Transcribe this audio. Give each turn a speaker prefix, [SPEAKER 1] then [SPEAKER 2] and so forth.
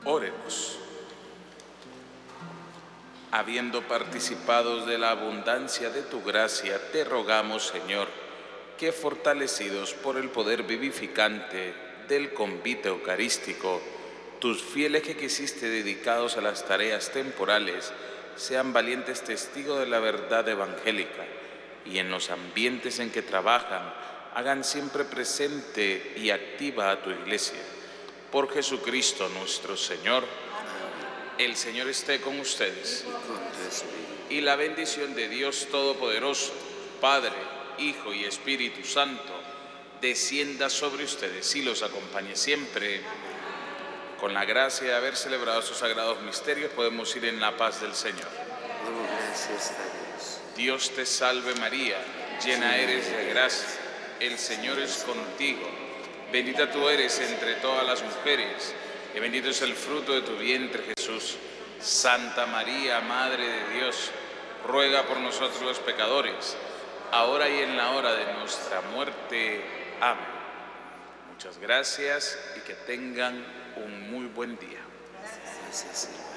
[SPEAKER 1] Oremos. Habiendo participado de la abundancia de tu gracia, te rogamos, Señor, que fortalecidos por el poder vivificante del convite eucarístico, tus fieles que quisiste dedicados a las tareas temporales, sean valientes testigos de la verdad evangélica y en los ambientes en que trabajan, hagan siempre presente y activa a tu Iglesia. Por Jesucristo nuestro Señor. El Señor esté con ustedes. Y la bendición de Dios Todopoderoso, Padre, Hijo y Espíritu Santo, descienda sobre ustedes y los acompañe siempre. Con la gracia de haber celebrado estos sagrados misterios, podemos ir en la paz del Señor.
[SPEAKER 2] Gracias a Dios.
[SPEAKER 1] Dios te salve María, llena eres de gracia, el Señor es contigo. Bendita tú eres entre todas las mujeres, y bendito es el fruto de tu vientre, Jesús. Santa María, Madre de Dios, ruega por nosotros los pecadores, ahora y en la hora de nuestra muerte. Amén. Muchas gracias y que tengan un muy buen día.
[SPEAKER 2] Gracias, Señor.